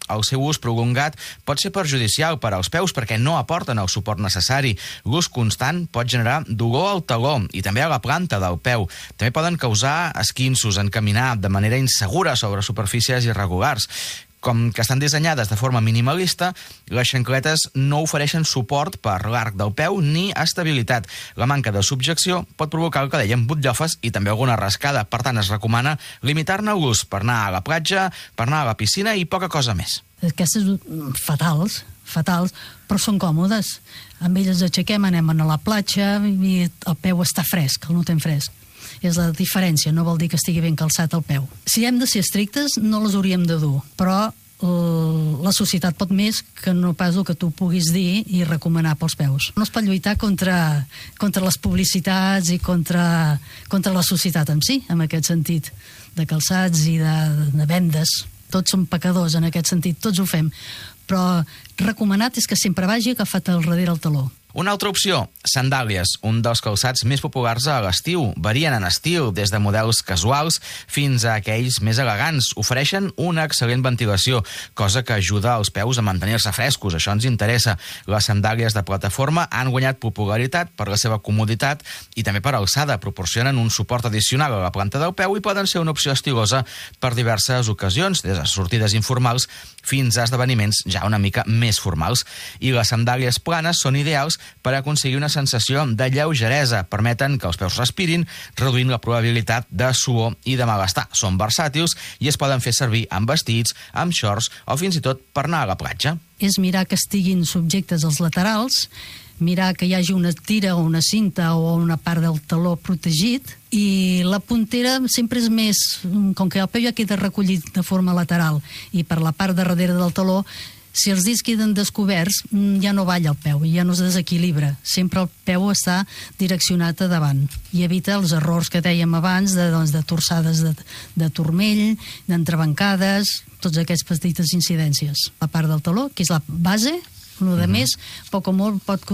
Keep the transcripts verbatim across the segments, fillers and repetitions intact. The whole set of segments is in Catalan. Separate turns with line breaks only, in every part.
el seu ús prolongat pot ser perjudicial per als peus perquè no aporten el suport necessari. L'ús constant pot generar dolor al taló i també a la planta del peu. També poden causar esquinços en caminar de manera insegura sobre superfícies irregulars. Com que estan dissenyades de forma minimalista, les xancletes no ofereixen suport per l'arc del peu ni estabilitat. La manca de subjecció pot provocar el que dèiem butllofes i també alguna rascada. Per tant, es recomana limitar-ne l'ús per anar a la platja, per anar a la piscina i poca cosa més.
Aquestes fatals, fatals, però són còmodes. Amb elles aixequem, anem a la platja i el peu està fresc, el notem fresc. És la diferència, no vol dir que estigui ben calçat el peu. Si hem de ser estrictes, no les hauríem de dur, però la societat pot més que no pas el que tu puguis dir i recomanar pels peus. No es pot lluitar contra, contra les publicitats i contra, contra la societat en si, en aquest sentit, de calçats i de, de vendes. Tots som pecadors en aquest sentit, tots ho fem, però recomanat és que sempre vagi agafat al darrere el taló.
Una altra opció, sandàlies, un dels calçats més populars a l'estiu. Varien en estil, des de models casuals fins a aquells més elegants. Ofereixen una excel·lent ventilació, cosa que ajuda els peus a mantenir-se frescos. Això ens interessa. Les sandàlies de plataforma han guanyat popularitat per la seva comoditat i també per alçada. Proporcionen un suport addicional a la planta del peu i poden ser una opció estilosa per diverses ocasions, des de sortides informals fins a esdeveniments ja una mica més formals. I les sandàlies planes són ideals per aconseguir una sensació de lleugeresa. Permeten que els peus respirin, reduint la probabilitat de suor i de malestar. Són versàtils i es poden fer servir amb vestits, amb shorts o fins i tot per anar a la platja.
És mirar que estiguin subjectes als laterals, mirar que hi hagi una tira o una cinta o una part del taló protegit, i la puntera sempre és més, com que el peu ja queda recollit de forma lateral i per la part de darrere del taló, si els dits queden descoberts, ja no balla el peu, ja no es desequilibra. Sempre el peu està direccionat a davant i evita els errors que dèiem abans de, doncs, de torçades de, de turmell, d'entrebancades, tots aquests petites incidències. La part del taló, que és la base, el de més, poc o molt pot,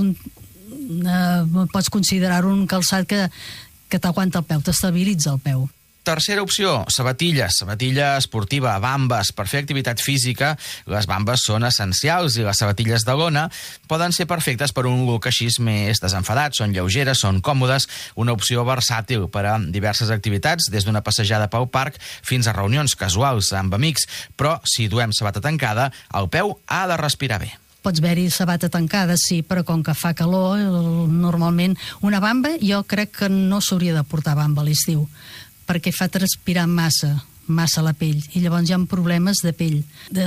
eh, pots considerar un calçat que, que t'aguanta el peu, t'estabilitza el peu.
Tercera opció, sabatilles, sabatilla esportiva, bambes. Per fer activitat física, les bambes són essencials i les sabatilles de lona poden ser perfectes per un look així més desenfadat. Són lleugeres, són còmodes, una opció versàtil per a diverses activitats, des d'una passejada pel parc fins a reunions casuals amb amics. Però si duem sabata tancada, el peu ha de respirar bé.
Pots haver-hi sabata tancada, sí, però com que fa calor, normalment una bamba, jo crec que no s'hauria de portar bamba a l'estiu, perquè fa transpirar massa, massa la pell, i llavors hi ha problemes de pell, de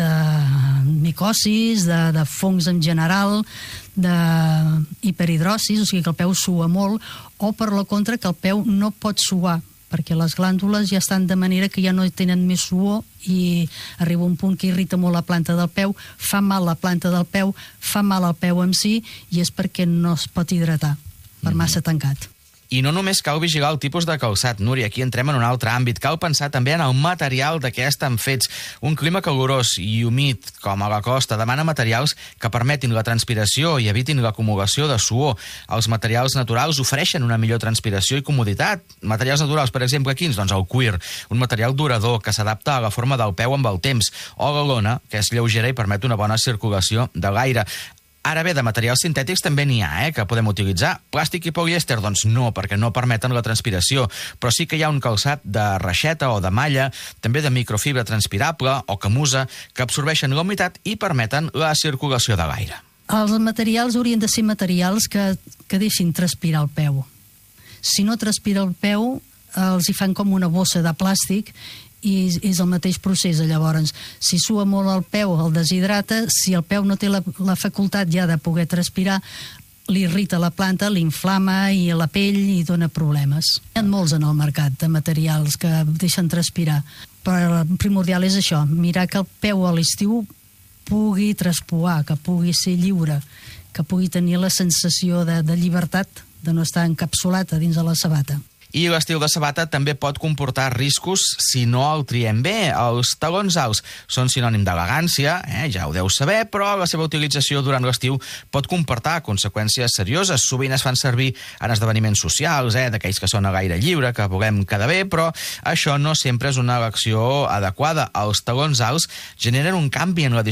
micosis, de, de fongs en general, de hiperhidrosis, o sigui que el peu sua molt, o per la contra que el peu no pot suar, perquè les glàndules ja estan de manera que ja no tenen més suor i arriba un punt que irrita molt la planta del peu, fa mal la planta del peu, fa mal al peu en si, i és perquè no es pot hidratar per massa tancat.
I no només cal vigilar el tipus de calçat, Núria, aquí entrem en un altre àmbit. Cal pensar també en el material de què estan fets. Un clima calorós i humit, com a la costa, demana materials que permetin la transpiració i evitin l'acumulació de suor. Els materials naturals ofereixen una millor transpiració i comoditat. Materials naturals, per exemple, quins? Doncs el cuir, un material durador que s'adapta a la forma del peu amb el temps, o la lona, que és lleugera i permet una bona circulació de l'aire. Ara bé, de materials sintètics també n'hi ha, eh, que podem utilitzar. Plàstic i polièster, doncs no, perquè no permeten la transpiració, però sí que hi ha un calçat de reixeta o de malla, també de microfibra transpirable o camusa, que absorbeixen la humitat i permeten la circulació de l'aire.
Els materials haurien de ser materials que, que deixin transpirar el peu. Si no transpira el peu, els hi fan com una bossa de plàstic i és el mateix procés. Llavors, si sua molt el peu, el deshidrata. Si el peu no té la, la facultat ja de poder transpirar, li irrita la planta, l'inflama i la pell i dona problemes. Hi ha molts en el mercat de materials que deixen transpirar, però el primordial és això, mirar que el peu a l'estiu pugui traspuar, que pugui ser lliure, que pugui tenir la sensació de, de llibertat, de no estar encapsulat a dins de la sabata.
I l'estil de sabata també pot comportar riscos si no el triem bé. Els talons alts són sinònim d'elegància, eh, ja ho deu saber, però la seva utilització durant l'estiu pot comportar conseqüències serioses. Sovint es fan servir en esdeveniments socials, eh, d'aquells que són a l'aire lliure, que volem quedar bé, però això no sempre és una elecció adequada. Els talons alts generen un canvi en la